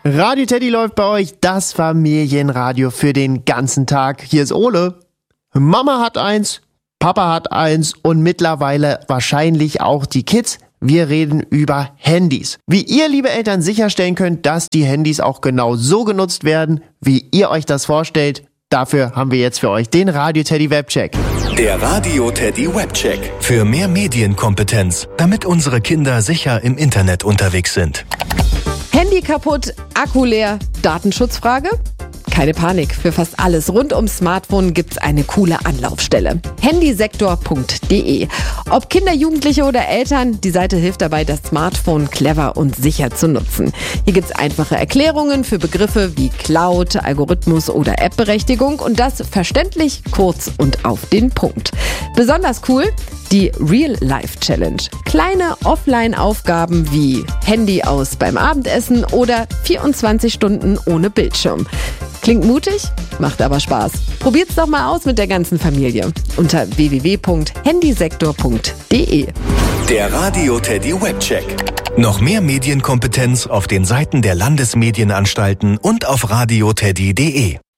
Radio Teddy läuft bei euch, das Familienradio für den ganzen Tag. Hier ist Ole. Mama hat eins, Papa hat eins und mittlerweile wahrscheinlich auch die Kids. Wir reden über Handys. Wie ihr, liebe Eltern, sicherstellen könnt, dass die Handys auch genau so genutzt werden, wie ihr euch das vorstellt. Dafür haben wir jetzt für euch den Radio Teddy Webcheck. Der Radio Teddy Webcheck. Für mehr Medienkompetenz, damit unsere Kinder sicher im Internet unterwegs sind. Handy kaputt, Akku leer, Datenschutzfrage? Keine Panik, für fast alles rund ums Smartphone gibt's eine coole Anlaufstelle. Handysektor.de. Ob Kinder, Jugendliche oder Eltern, die Seite hilft dabei, das Smartphone clever und sicher zu nutzen. Hier gibt's einfache Erklärungen für Begriffe wie Cloud, Algorithmus oder App-Berechtigung und das verständlich, kurz und auf den Punkt. Besonders cool, die Real-Life-Challenge. Kleine Offline-Aufgaben wie Handy aus beim Abendessen oder 24 Stunden ohne Bildschirm. Klingt mutig, macht aber Spaß. Probiert's doch mal aus mit der ganzen Familie unter www.handysektor.de. Der Radio Teddy Webcheck. Noch mehr Medienkompetenz auf den Seiten der Landesmedienanstalten und auf radioteddy.de.